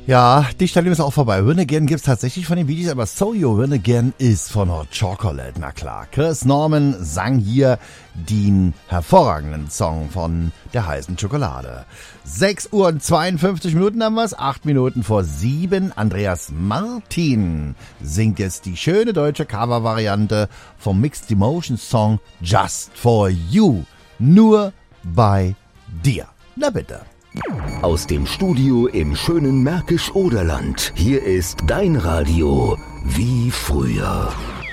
Ja, die Stelle ist auch vorbei. Run Again gibt's tatsächlich von den Bee Gees, aber So You Run Again ist von Hot Chocolate, na klar. Chris Norman sang hier den hervorragenden Song von der heißen Schokolade. 6:52 haben wir's, 8 Minuten vor 7. Andreas Martin singt jetzt die schöne deutsche Cover-Variante vom Mixed Emotion Song Just For You. Nur bei dir. Na bitte. Aus dem Studio im schönen Märkisch-Oderland. Hier ist dein Radio wie früher.